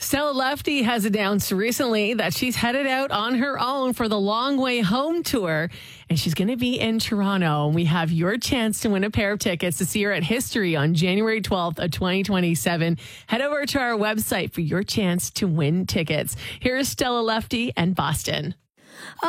Stella Lefty has announced recently that she's headed out on her own for the Long Way Home tour, and she's going to be in Toronto. We have your chance to win a pair of tickets to see her at History on January 12th of 2027. Head over to our website for your chance to win tickets. Here's Stella Lefty and Boston.